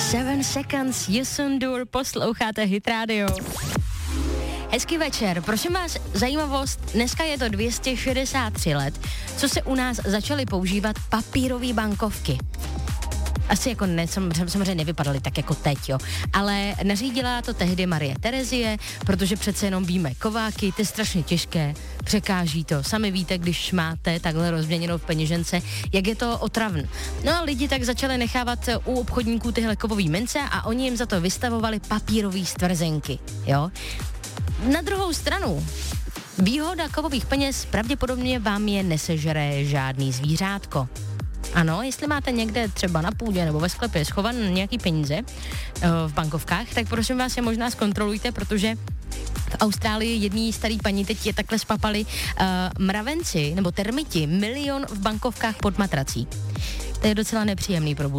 7 Seconds, Yusundur, posloucháte Hit Radio. Hezký večer, prosím vás, zajímavost, dneska je to 263 let, co se u nás začaly používat papírové bankovky. Asi jako samozřejmě nevypadaly tak jako teď, jo. Ale nařídila to tehdy Marie Terezie, protože přece jenom víme, kováky, to je strašně těžké, překáží to. Sami víte, když máte takhle rozměněnou v peněžence, jak je to otravné. No a lidi tak začali nechávat u obchodníků tyhle kovový mince a oni jim za to vystavovali papírové stvrzenky, jo. Na druhou stranu, výhoda kovových peněz pravděpodobně vám je nesežere žádný zvířátko. Ano, jestli máte někde třeba na půdě nebo ve sklepě schované nějaký peníze v bankovkách, tak prosím vás je možná zkontrolujte, protože v Austrálii jedný starý paní teď je takhle spapali mravenci nebo termiti 1 milion v bankovkách pod matrací. To je docela nepříjemný pro